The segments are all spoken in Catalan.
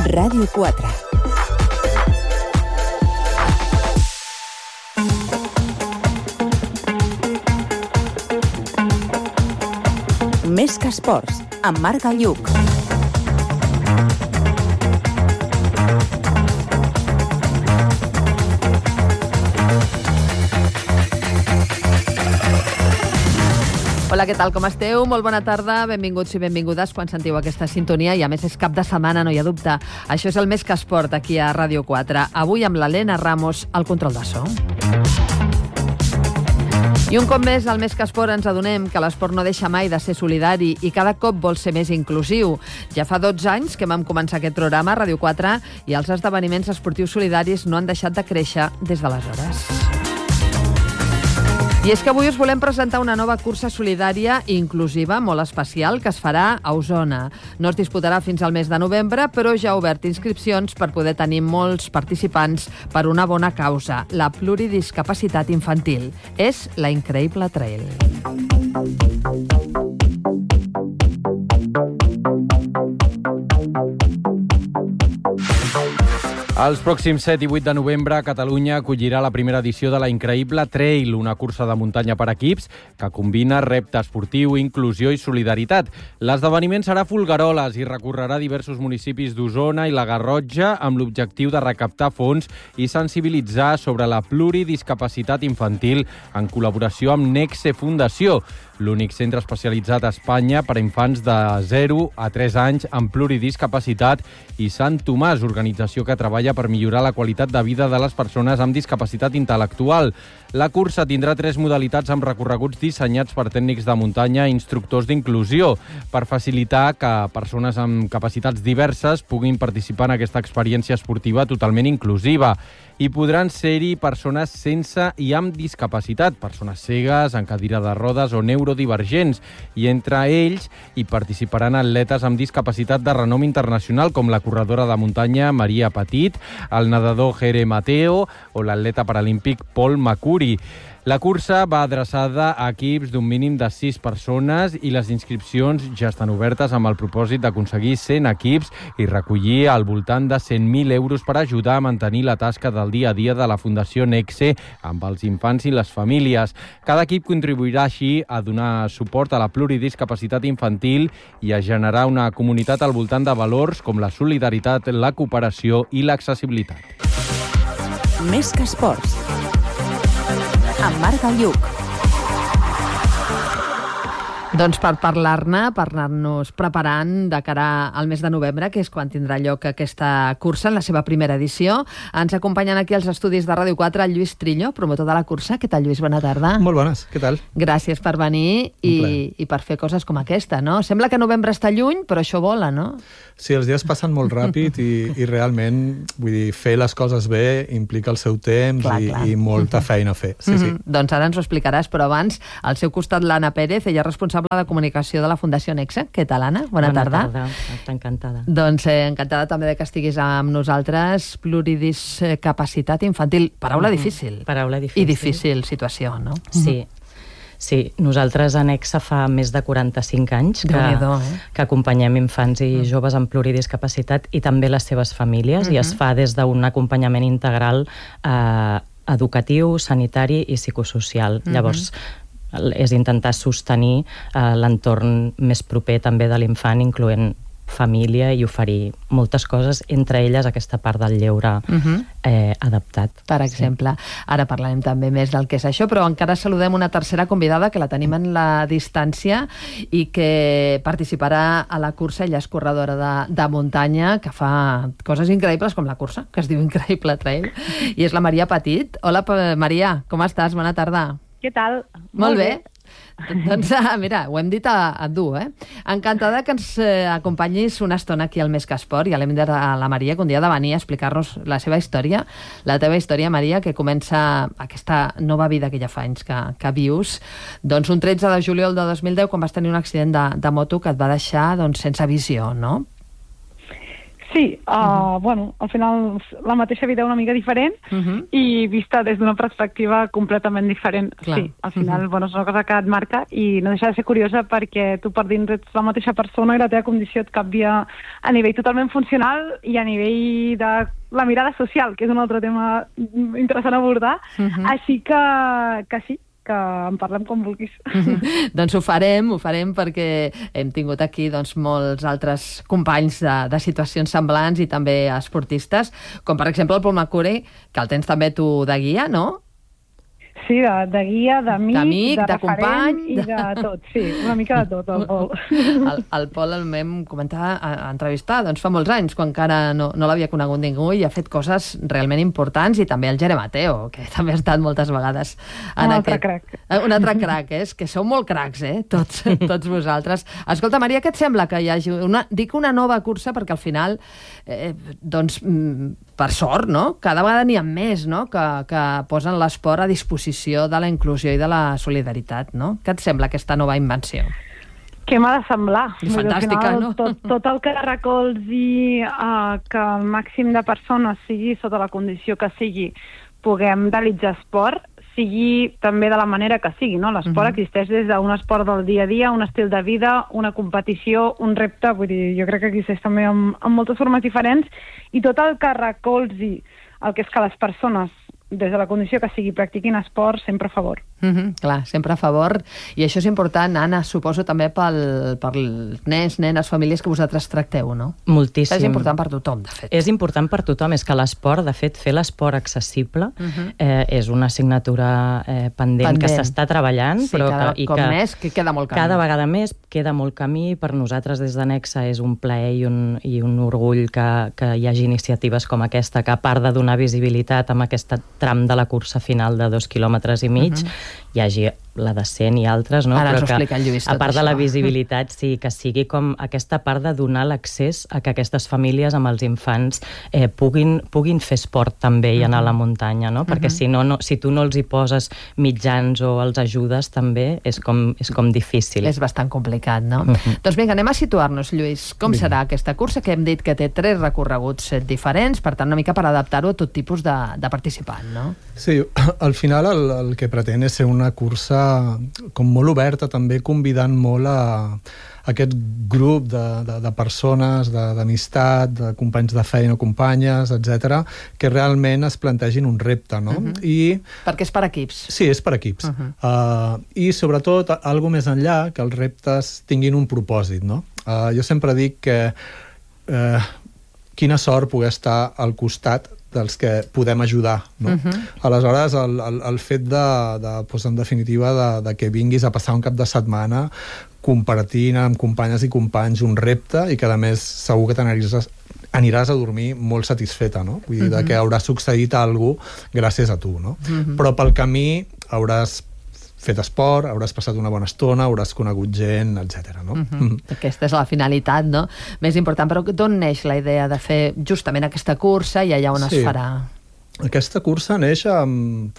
Ràdio 4. Més que esports, amb Marc Galluc. Hola, què tal? Com esteu? Molt bona tarda, benvinguts i benvingudes quan sentiu aquesta sintonia i a més és cap de setmana, no hi ha dubte. Això és el Més que Esport aquí a Ràdio 4. Avui amb l'Helena Ramos al control de so. I un cop més, al Més que Esport ens adonem que l'esport no deixa mai de ser solidari i cada cop vol ser més inclusiu. Ja fa 12 anys que vam començar aquest programa a Ràdio 4 i els esdeveniments esportius solidaris no han deixat de créixer des d'aleshores. I és que avui us volem presentar una nova cursa solidària i inclusiva molt especial que es farà a Osona. No es disputarà fins al mes de novembre, però ja ha obert inscripcions per poder tenir molts participants per una bona causa, la pluridiscapacitat infantil. És la Increïble Trail. Els pròxims 7 i 8 de novembre, Catalunya acollirà la primera edició de la Increïble Trail, una cursa de muntanya per equips que combina repte esportiu, inclusió i solidaritat. L'esdeveniment serà a Folgueroles i recorrerà diversos municipis d'Osona i la Garrotxa amb l'objectiu de recaptar fons i sensibilitzar sobre la pluridiscapacitat infantil en col·laboració amb Nexe Fundació, l'únic centre especialitzat a Espanya per a infants de 0 a 3 anys amb pluridiscapacitat, i Sant Tomàs, organització que treballa per millorar la qualitat de vida de les persones amb discapacitat intel·lectual. La cursa tindrà 3 modalitats amb recorreguts dissenyats per tècnics de muntanya i instructors d'inclusió per facilitar que persones amb capacitats diverses puguin participar en aquesta experiència esportiva totalment inclusiva. I podran ser-hi persones sense i amb discapacitat, persones cegues, en cadira de rodes o neurodivergents, i entre ells hi participaran atletes amb discapacitat de renom internacional com la corredora de muntanya Maria Petit, el nedador Jere Mateo o l'atleta paralímpic Paul Macuri. La cursa va adreçada a equips d'un mínim de 6 persones i les inscripcions ja estan obertes amb el propòsit d'aconseguir 100 equips i recollir al voltant de 100.000 euros per ajudar a mantenir la tasca del dia a dia de la Fundació Nexe amb els infants i les famílies. Cada equip contribuirà així a donar suport a la pluridiscapacitat infantil i a generar una comunitat al voltant de valors com la solidaritat, la cooperació i l'accessibilitat. Més que esports, amb Marc Galluc. Doncs per parlar-ne, per anar-nos preparant de cara al mes de novembre, que és quan tindrà lloc aquesta cursa en la seva primera edició, ens acompanyen aquí als estudis de Ràdio 4 el Lluís Trillo, promotor de la cursa. Què tal, Lluís? Bona tarda. Molt bones, què tal? Gràcies per venir i per fer coses com aquesta, no? Sembla que novembre està lluny, però això vola, no? Sí, els dies passen molt ràpid i realment, vull dir, fer les coses bé implica el seu temps i molta feina a fer. Sí, sí. Doncs ara ens ho explicaràs, però abans, al seu costat l'Anna Pérez, ella és responsable de comunicació de la Fundació Nexe. Què tal, Anna? Bona tarda. Bona tarda, encantada. Doncs encantada també que estiguis amb nosaltres. Pluridiscapacitat infantil. Paraula difícil. Paraula difícil. I difícil situació, no? Sí, nosaltres a Nexe fa més de 45 anys que acompanyem infants i joves amb pluridiscapacitat i també les seves famílies, i es fa des d'un acompanyament integral educatiu, sanitari i psicosocial. Llavors, és intentar sostenir l'entorn més proper també de l'infant, incloent família, i oferir moltes coses, entre elles aquesta part del lleure adaptat. Per exemple. Ara parlarem també més del que és això, però encara saludem una tercera convidada que la tenim en la distància i que participarà a la cursa. Ella és corredora de muntanya que fa coses increïbles com la cursa, que es diu Increïble Trail, i és la Maria Petit. Hola, Maria, com estàs? Bona tarda. Què tal? Molt bé. Doncs mira, ho hem dit a dur, Encantada que ens acompanyis una estona aquí al Més que Esport, i a la Maria, que un dia ha de venir a explicar-nos la seva història, la teva història, Maria, que comença aquesta nova vida que ja fa anys que vius, doncs un 13 de juliol de 2010, quan vas tenir un accident de moto que et va deixar sense visió, no? Sí, bueno, al final la mateixa vida una mica diferent i vista des d'una perspectiva completament diferent. Clar. Sí, al final, bueno, és una cosa que et marca i no deixa de ser curiosa perquè tu per dins ets la mateixa persona i la teva condició et canvia a nivell totalment funcional i a nivell de la mirada social, que és un altre tema interessant a abordar. Així que sí, que en parlem com vulguis. Doncs ho farem perquè hem tingut aquí molts altres companys de situacions semblants i també esportistes, com per exemple el Paul McCurry, que el tens també tu de guia, no? Sí, de guia, d'amic, de company i de tot, sí, una mica de tot, el Pol. El Pol el vam comentar a entrevistar fa molts anys, quan encara no l'havia conegut ningú i ha fet coses realment importants, i també el Jere Mateo, que també ha estat moltes vegades un altre crac. Un altre crac, és que sou molt cracs, tots vosaltres. Escolta, Maria, què et sembla que hi hagi una nova cursa, perquè al final per sort, no? Cada vegada n'hi ha més, no? Que posen l'esport a disposició de la inclusió i de la solidaritat, no? Què et sembla aquesta nova invenció? Què m'ha de semblar? Fantàstica, no? Tot el que recolzi que el màxim de persones, sigui sota la condició que sigui, puguem realitzar esport, sigui també de la manera que sigui, no? L'esport existeix des d'un esport del dia a dia, un estil de vida, una competició, un repte, vull dir, jo crec que existeix també en moltes formes diferents, i tot el que recolzi el que és que les persones, des de la condició que sigui, practiquin esport, sempre a favor. Clar, sempre a favor. I això és important, Anna, suposo també pels nens, nenes, famílies que vosaltres tracteu, no? Moltíssim. És important per tothom, de fet. És important per tothom, és que l'esport, de fet, fer l'esport accessible és una assignatura pendent que s'està treballant, però que queda molt camí. Cada vegada més queda molt camí. Per nosaltres, des d'Anexa, és un plaer i un orgull que hi hagi iniciatives com aquesta, que a part de donar visibilitat amb aquest tram de la cursa final de 2,5 quilòmetres, hi hagi la de 100 i altres, no? Ara però ens ho explica el Lluís, a part de la visibilitat, sí, que sigui com aquesta part de donar l'accés a que aquestes famílies amb els infants puguin fer esport també i anar a la muntanya, no? Perquè si tu no els hi poses mitjans o els ajudes, també és com difícil. És bastant complicat, no? Doncs vinga, anem a situar-nos, Lluís. Com serà aquesta cursa, que hem dit que té 3 recorreguts diferents, per tant, una mica per adaptar-ho a tot tipus de participant, no? Sí, al final el que pretén és ser una cursa com molt oberta, també convidant molt a aquest grup de persones, d'amistat, de companys de feina o companyes, etc, que realment es plantegin un repte, no? Perquè és per equips. Sí, és per equips. I sobretot, alguna més enllà, que els reptes tinguin un propòsit, no? Jo sempre dic que quina sort poder estar al costat dels que podem ajudar, no? Aleshores, el fet en definitiva, de que vinguis a passar un cap de setmana compartint amb companyes i companys un repte i que, a més, segur que aniràs a dormir molt satisfeta, no? Vull dir, que haurà succeït alguna cosa gràcies a tu, no? Però pel camí hauràs fet esport, hauràs passat una bona estona, hauràs conegut gent, etc. No? Aquesta és la finalitat, no? Més important, però d'on neix la idea de fer justament aquesta cursa i allà on es farà? Aquesta cursa neix amb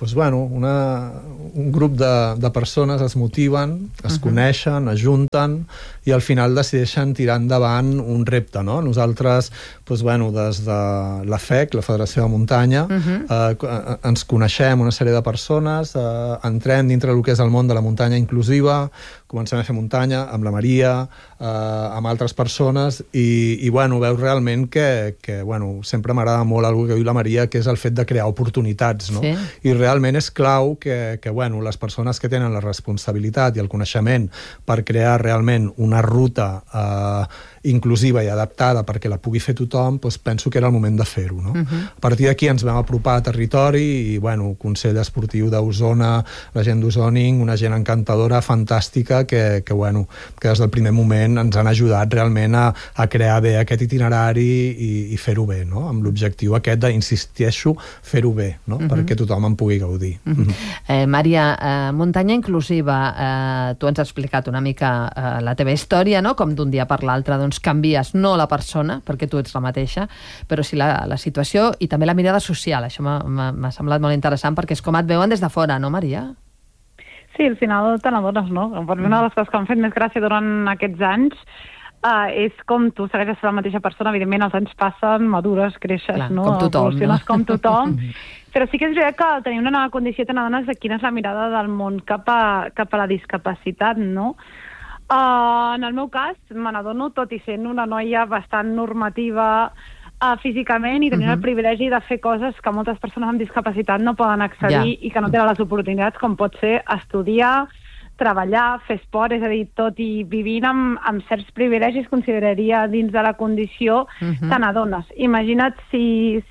un grup de persones es motiven, es coneixen, es junten i al final decideixen tirar endavant un repte, no? Nosaltres, des de la FEC, la Federació de Muntanya, ens coneixem una sèrie de persones, entrem dintre del que és el món de la muntanya inclusiva, comencem a fer muntanya amb la Maria, amb altres persones, i veus realment que sempre m'agrada molt el que diu la Maria, que és el fet de crear oportunitats, no? I realment és clau que les persones que tenen la responsabilitat i el coneixement per crear realment una ruta inclusiva i adaptada perquè la pugui fer tothom, penso que era el moment de fer-ho, no? A partir d'aquí ens vam apropar a territori i, Consell Esportiu d'Osona, la gent d'Osoning, una gent encantadora, fantàstica, que des del primer moment ens han ajudat realment a crear bé aquest itinerari i fer-ho bé, no? Amb l'objectiu aquest d'insisteixo, fer-ho bé, no? Perquè tothom en pugui gaudir. Maria, muntanya inclusiva, tu ens has explicat una mica la teva història, no? Com d'un dia per l'altre canvies no la persona, perquè tu ets la mateixa, però sí la situació i també la mirada social. Això m'ha semblat molt interessant perquè és com et veuen des de fora, no, Maria? Sí, al final te n'adones, no? Per una de les coses que han fet més gràcia durant aquests anys és com tu segueixes la mateixa persona, evidentment els anys passen, madures, creixes, clar, no? Com tothom, evoluciones no? com tothom, però sí que és veritat que al tenir una nova condició te n'adones de quina és la mirada del món cap a la discapacitat, no? En el meu cas, me n'adono, tot i sent una noia bastant normativa físicament i tenint el privilegi de fer coses que moltes persones amb discapacitat no poden accedir i que no tenen les oportunitats, com pot ser estudiar, treballar, fer esport, és a dir, tot i vivint amb certs privilegis, consideraria dins de la condició, te n'adones. Imagina't si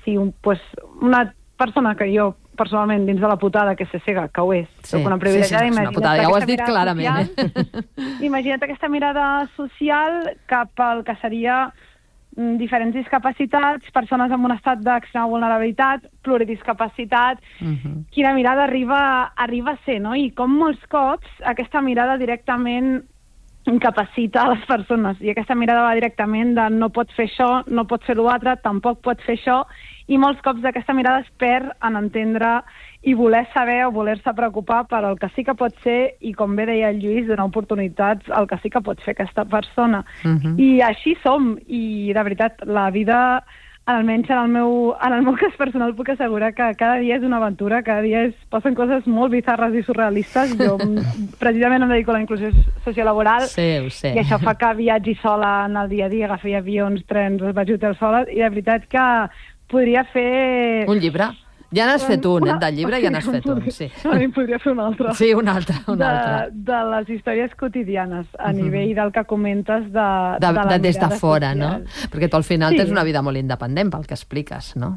una persona que jo, personalment, dins de la putada, que sé cega, que ho és, soc una privilegiada, una putada, ja ho has dit clarament. Imagina't aquesta mirada social cap al que seria diferents discapacitats, persones amb un estat d'extrema vulnerabilitat, pluridiscapacitat, quina mirada arriba a ser, no? I com molts cops aquesta mirada directament incapacita a les persones, i aquesta mirada va directament de no pots fer això, no pots fer l'altre, tampoc pots fer això, i molts cops aquesta mirada es perd en entendre i voler saber o voler-se preocupar per el que sí que pot ser i, com bé deia el Lluís, donar oportunitats al que sí que pot fer aquesta persona. I així som, i de veritat, la vida, almenys en el meu cas personal, puc assegurar que cada dia és una aventura, cada dia passen coses molt bizarres i surrealistes. Jo precisament em dedico a la inclusió sociolaboral, i això fa que viatgi sola en el dia a dia, agafi avions, trens, vaig a hotels sola, i de veritat que podria fer... Un llibre? Ja n'has fet un, del llibre ja n'has fet un, sí. Podria fer un altre. Sí, un altre. De les històries quotidianes, a nivell del que comentes de des de fora, no? Perquè tu al final tens una vida molt independent pel que expliques, no?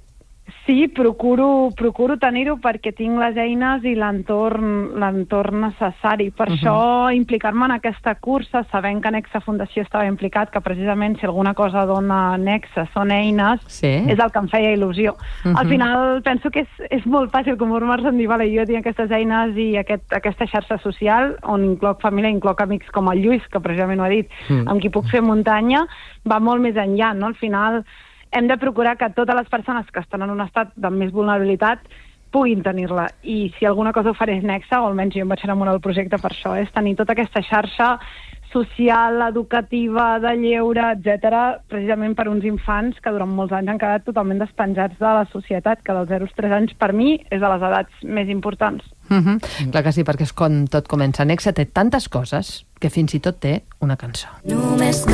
Sí, procuro tenir-ho perquè tinc les eines i l'entorn necessari. Per això implicar-me en aquesta cursa, sabent que Nexa Fundació estava implicat, que precisament si alguna cosa dona Nexa són eines, és el que em feia il·lusió. Al final penso que és molt fàcil conformar-se en dir, vale, jo tinc aquestes eines i aquesta xarxa social, on incloc família, incloc amics com el Lluís, que precisament ho ha dit, amb qui puc fer muntanya, va molt més enllà, no? Al final hem de procurar que totes les persones que estan en un estat de més vulnerabilitat puguin tenir-la. I si alguna cosa ofereix Nexa, o almenys jo em vaig enamorar del projecte per això, és tenir tota aquesta xarxa social, educativa, de lleure, etc., precisament per uns infants que durant molts anys han quedat totalment despenjats de la societat, que dels 0 als 3 anys, per mi, és de les edats més importants. Clar que sí, perquè és com tot comença. Nexa té tantes coses que fins i tot té una cançó.